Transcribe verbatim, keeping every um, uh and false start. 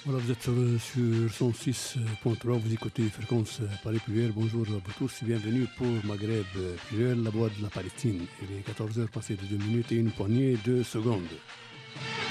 Voilà, vous êtes sur, sur cent six point trois, vous écoutez Fréquence Paris Pluriel. Bonjour à vous tous et bienvenue pour Maghreb Pluriel, la voix de la Palestine. Il est quatorze heures passées de deux minutes et une poignée de secondes.